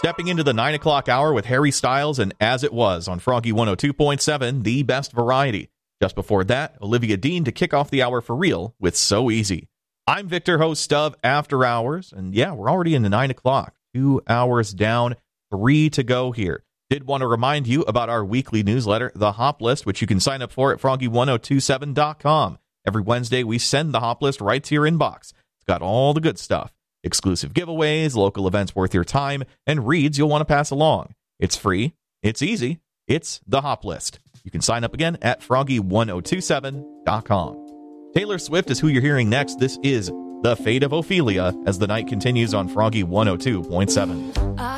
Stepping into the 9 o'clock hour with Harry Styles and As It Was on Froggy 102.7, the best variety. Just before that, Olivia Dean to kick off the hour for real with So Easy. I'm Victor, host of After Hours, and yeah, we're already into 9 o'clock. 2 hours down, 3 to go here. Did want to remind you about our weekly newsletter, The Hop List, which you can sign up for at froggy1027.com. Every Wednesday, we send the Hop List right to your inbox. It's got all the good stuff. Exclusive giveaways, local events worth your time, and reads you'll want to pass along. It's free. It's easy. It's The Hop List. You can sign up again at froggy1027.com. Taylor Swift is who you're hearing next. This is The Fate of Ophelia as the night continues on Froggy 102.7.